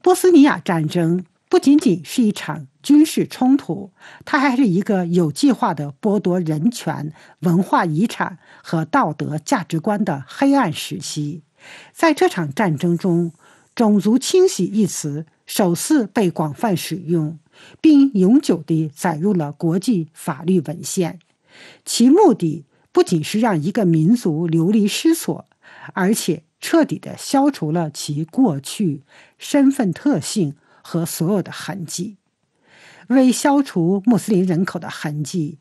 波斯尼亚战争不仅仅是一场军事冲突，它还是一个有计划的剥夺人权、文化遗产和道德价值观的黑暗时期。在这场战争中，种族清洗一词首次被广泛使用，并永久地载入了国际法律文献。其目的不仅是让一个民族流离失所，而且彻底地消除了其过去、身份特性和所有的痕迹。为消除穆斯林人口的痕迹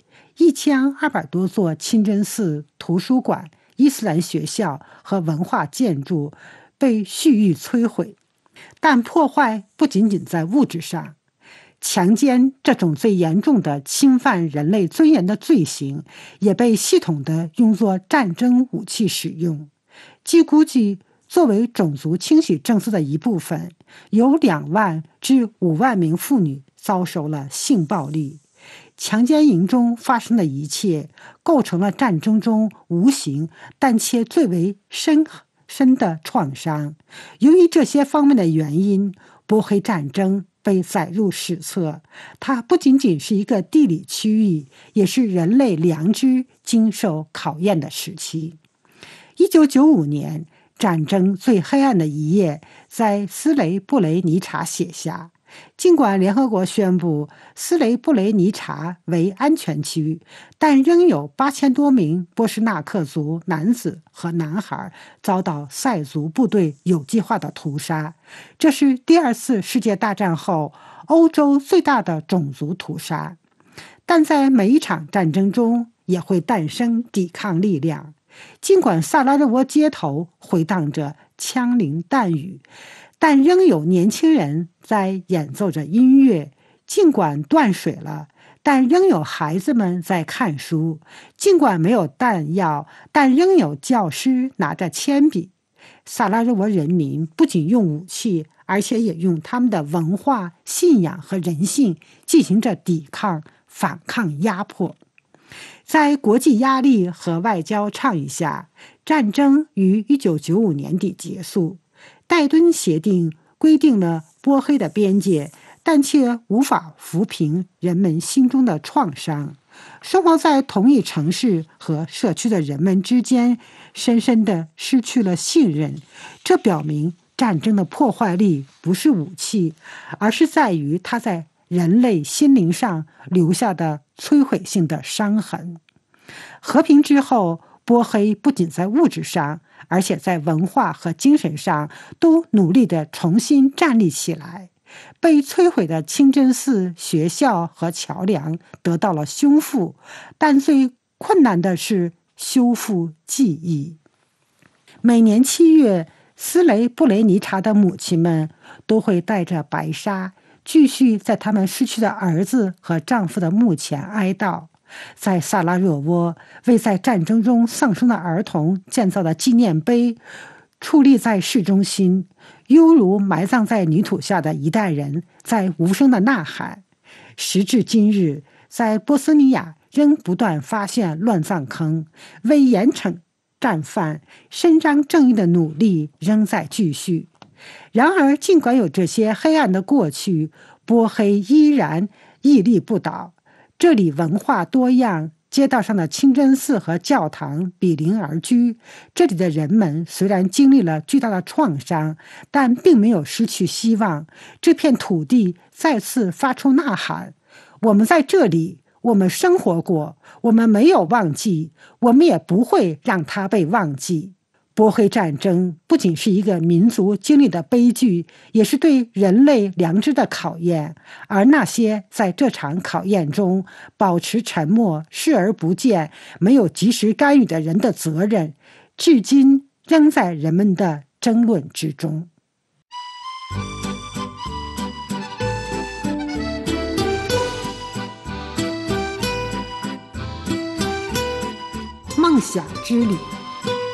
，1200多座清真寺、图书馆、伊斯兰学校和文化建筑被蓄意摧毁。但破坏不仅仅在物质上，强奸这种最严重的侵犯人类尊严的罪行也被系统地用作战争武器使用。据估计，作为种族清洗政策的一部分，有2万至5万名妇女遭受了性暴力。强奸营中发生的一切构成了战争中无形但却最为深的创伤。由于这些方面的原因，波黑战争被载入史册。它不仅仅是一个地理区域，也是人类良知经受考验的时期。1995年，战争最黑暗的一页在斯雷布雷尼察写下。尽管联合国宣布斯雷布雷尼察为安全区，但仍有8000多名波什纳克族男子和男孩遭到塞族部队有计划的屠杀。这是第2次世界大战后欧洲最大的种族屠杀。但在每一场战争中也会诞生抵抗力量。尽管萨拉热窝街头回荡着枪林弹雨，但仍有年轻人在演奏着音乐。尽管断水了，但仍有孩子们在看书。尽管没有弹药，但仍有教师拿着铅笔。萨拉热窝人民不仅用武器，而且也用他们的文化、信仰和人性进行着抵抗、反抗压迫。在国际压力和外交倡议下，战争于1995年底结束。戴敦协定规定了波黑的边界，但却无法抚平人们心中的创伤。生活在同一城市和社区的人们之间深深地失去了信任。这表明战争的破坏力不是武器，而是在于它在人类心灵上留下的摧毁性的伤痕。和平之后，波黑不仅在物质上，而且在文化和精神上都努力地重新站立起来。被摧毁的清真寺、学校和桥梁得到了修复，但最困难的是修复记忆。每年7月，斯雷布雷尼察的母亲们都会带着白纱，继续在他们失去的儿子和丈夫的墓前哀悼。在萨拉热窝，为在战争中丧生的儿童建造的纪念碑矗立在市中心，犹如埋葬在泥土下的一代人在无声的呐喊。时至今日，在波斯尼亚仍不断发现乱葬坑，为严惩战犯、伸张正义的努力仍在继续。然而，尽管有这些黑暗的过去，波黑依然屹立不倒。这里文化多样，街道上的清真寺和教堂比邻而居。这里的人们虽然经历了巨大的创伤，但并没有失去希望。这片土地再次发出呐喊：我们在这里，我们生活过，我们没有忘记，我们也不会让它被忘记。波黑战争不仅是一个民族经历的悲剧，也是对人类良知的考验。而那些在这场考验中保持沉默、视而不见、没有及时干预的人的责任，至今仍在人们的争论之中。梦想之旅。